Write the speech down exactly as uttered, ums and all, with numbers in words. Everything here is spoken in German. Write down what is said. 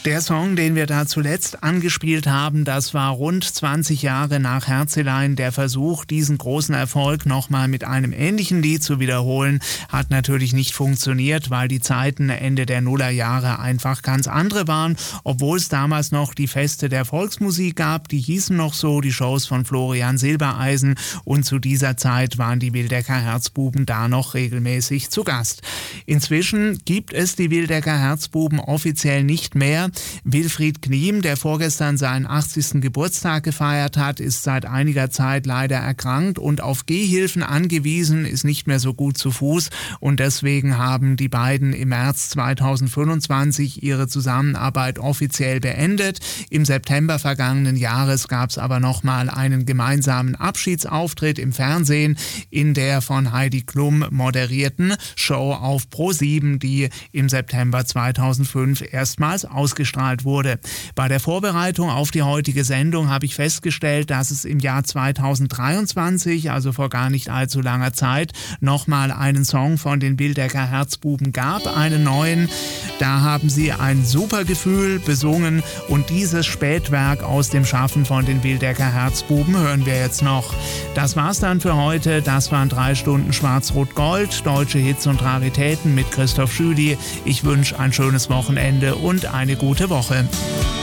Der Song, den wir da zuletzt angespielt haben, das war rund zwanzig Jahre nach Herzelein. Der Versuch, diesen großen Erfolg nochmal mit einem ähnlichen Lied zu wiederholen, hat natürlich nicht funktioniert, weil die Zeiten Ende der Nullerjahre einfach ganz andere waren. Obwohl es damals noch die Feste der Volksmusik gab, die hießen noch so, die Shows von Florian Silbereisen, und zu dieser Zeit waren die Wildecker Herzbuben da noch regelmäßig zu Gast. Inzwischen gibt es die Wildecker Herzbuben offiziell nicht mehr. Wilfried Kniem, der vorgestern seinen achtzigsten Geburtstag gefeiert hat, ist seit einiger Zeit leider erkrankt und auf Gehhilfen angewiesen, ist nicht mehr so gut zu Fuß, und deswegen haben die beiden im März zweitausendfünfundzwanzig ihre Zusammenarbeit offiziell beendet. Im September vergangenen Jahres gab es aber nochmal einen gemeinsamen Abschiedsauftritt im Fernsehen in der von Heidi Klum moderierten Show auf ProSieben, die im September zweitausendfünf erstmals ausgestrahlt wurde. Bei der Vorbereitung auf die heutige Sendung habe ich festgestellt, dass es im Jahr zweitausenddreiundzwanzig, also vor gar nicht allzu langer Zeit, nochmal einen Song von den Wildecker Herzbuben gab, einen neuen. Da haben sie ein super Gefühl besungen, und dieses Spätwerk aus dem Schaffen von den Wildecker Herzbuben hören wir jetzt noch. Das war's dann für heute. Das waren drei Stunden Schwarz-Rot-Gold, deutsche Hits und Raritäten mit Christoph Schüdi. Ich wünsche ein schönes Wochenende und eine gute Woche.